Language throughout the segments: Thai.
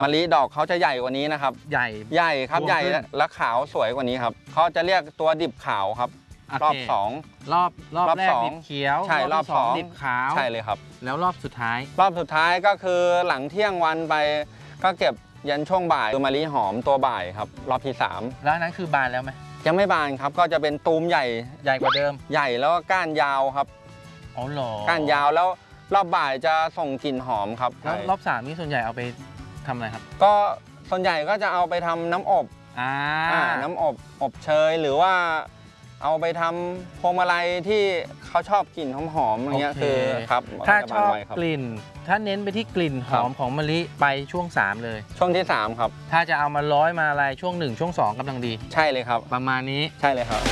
มะลิดอกเขาจะใหญ่กว่านี้นะครับใหญ่ครับใหญ่และขาวสวยกว่านี้ครับเขาจะเรียกตัวดิบขาวครับรอบ2 รอบแรกดิบเขียวใช่รอบ2 ดิบขาวใช่เลยครับแล้วรอบสุดท้ายก็คือหลังเที่ยงวันไปก็เก็บยันช่วงบ่ายคือมะลิหอมตัวบ่ายครับรอบที่3 แล้วนั้นคือบานแล้วไหมยังไม่บานครับก็จะเป็นตูมใหญ่กว่าเดิมใหญ่แล้วก็ก้านยาวครับอ๋อเหรอก้านยาวแล้วรอบบ่ายจะส่งกลิ่นหอมครับแล้วรอบ3นี่ส่วนใหญ่เอาไปทำอะไรครับก็ส่วนใหญ่ก็จะเอาไปทำน้ำอบน้ำอบเชยหรือว่าเอาไปทำพวงมาลัยที่เขาชอบกลิ่นหอมๆอย่างเงี้ยคือครับถ้าชอบกลิ่นถ้าเน้นไปที่กลิ่นหอมของมะลิไปช่วง3เลยช่วงที่3ครับถ้าจะเอามาร้อยมาอะไรช่วง1ช่วง2กำลังดีใช่เลยครับประมาณนี้ใช่เลยครับ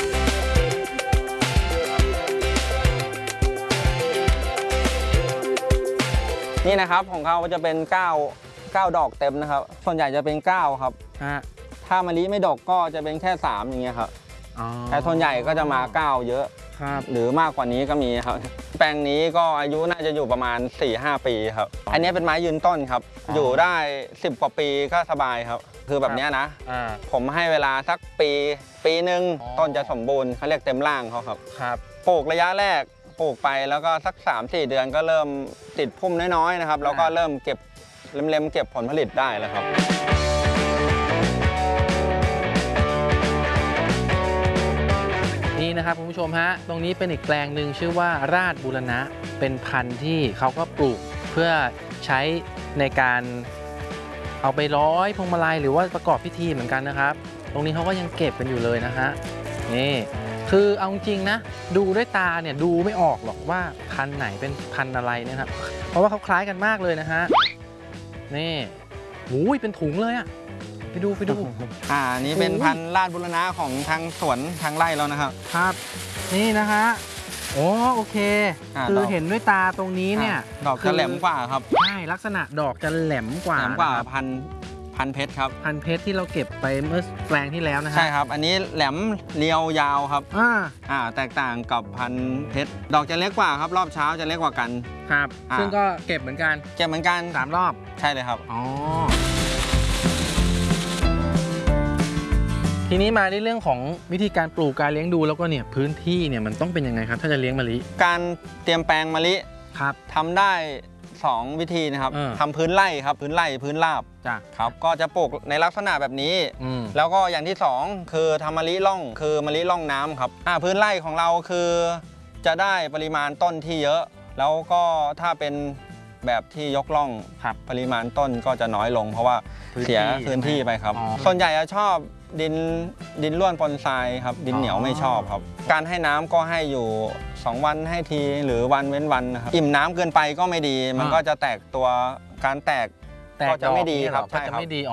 นี่นะครับของเขาจะเป็น9ดอกเต็มนะครับส่วนใหญ่จะเป็น9ครับถ้ามะลิไม่ดกก็จะเป็นแค่3อย่างเงี้ยครับแต่ส่วนใหญ่ก็จะมา9เยอะหรือมากกว่านี้ก็มีครับแปลงนี้ก็อายุน่าจะอยู่ประมาณ 4-5 ปีครับอันนี้เป็นไม้ยืนต้นครับอยู่ได้10 กว่าปีก็สบายครับคือแบบนี้นะผมให้เวลาสักปีหนึ่งต้นจะสมบูรณ์เขาเรียกเต็มร่างเขาครับปลูกระยะแรกปลูกไปแล้วก็สัก 3-4 เดือนก็เริ่มติดพุ่มน้อยๆนะครับแล้วก็เริ่มเก็บเล็มๆเก็บผลผลิตได้แล้วครับนี่นะครับคุณผู้ชมฮะตรงนี้เป็นอีกแปลงหนึ่งชื่อว่าราชบูรณะเป็นพันธุ์ที่เขาก็ปลูกเพื่อใช้ในการเอาไปร้อยพวงมาลัยหรือว่าประกอบพิธีเหมือนกันนะครับตรงนี้เขาก็ยังเก็บกันอยู่เลยนะฮะนี่คือเอาจริงนะดูด้วยตาเนี่ยดูไม่ออกหรอกว่าพันธุ์ไหนเป็นพันธุ์อะไรนะครับเพราะว่าเขาคล้ายกันมากเลยนะฮะนี่หูยเป็นถุงเลยอะไปดูนี่เป็นพันธุ์ราชบูรณะของทางสวนทางไร่แล้วนะครับครับนี่นะฮะโอเคคือเห็นด้วยตาตรงนี้เนี่ยดอกจะแหลมกว่าครับใช่ลักษณะดอกจะแหลมกว่าพันเพชรครับพันเพชรที่เราเก็บไปเมื่อแปลงที่แล้วนะฮะใช่ครับอันนี้แหลมเรียวยาวครับแตกต่างกับพันเพชรดอกจะเล็กกว่าครับรอบเช้าจะเล็กกว่ากันครับซึ่งก็เก็บเหมือนกัน3 รอบใช่เลยครับทีนี้มาในเรื่องของวิธีการปลูกการเลี้ยงดูแล้วก็เนี่ยพื้นที่เนี่ยมันต้องเป็นยังไงครับถ้าจะเลี้ยงมะลิการเตรียมแปลงมะลิครับทำได้2 วิธีนะครับทำพื้นไร่ครับพื้นราบครับก็จะปลูกในลักษณะแบบนี้แล้วก็อย่างที่2คือทำมะลิร่องคือมะลิร่องน้ำครับพื้นไร่ของเราคือจะได้ปริมาณต้นที่เยอะแล้วก็ถ้าเป็นแบบที่ยกร่องปริมาณต้นก็จะน้อยลงเพราะว่าเสียพื้นที่ไปครับส่วนใหญ่จะชอบดินร่วนปนทรายครับดินเหนียวไม่ชอบครับการให้น้ำก็ให้อยู่2 วันให้ทีหรือวันเว้นวันนะครับอิ่มน้ำเกินไปก็ไม่ดีมันก็จะแตกตัวการแตกก็จะไม่ดีครับใช่ครับไม่ดี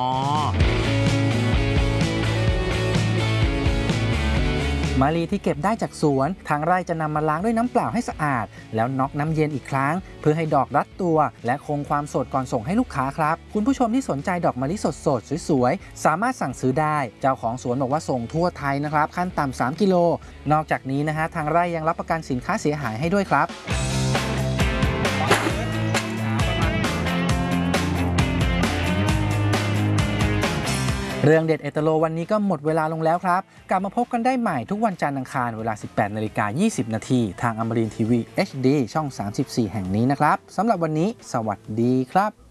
มะลิที่เก็บได้จากสวนทางไร่จะนำมาล้างด้วยน้ำเปล่าให้สะอาดแล้วน็อกน้ำเย็นอีกครั้งเพื่อให้ดอกรัดตัวและคงความสดก่อนส่งให้ลูกค้าครับคุณผู้ชมที่สนใจดอกมะลิสดๆสวยๆสามารถสั่งซื้อได้เจ้าของสวนบอกว่าส่งทั่วไทยนะครับขั้นต่ำ3 กิโลนอกจากนี้นะฮะทางไร่ยังรับประกันสินค้าเสียหายให้ด้วยครับเรื่องเด็ดเอตโลวันนี้ก็หมดเวลาลงแล้วครับกลับมาพบกันได้ใหม่ทุกวันจันทร์อังคารเวลา 18:20 น.ทางอมรินทร์ทีวี HD ช่อง 34 แห่งนี้นะครับสำหรับวันนี้สวัสดีครับ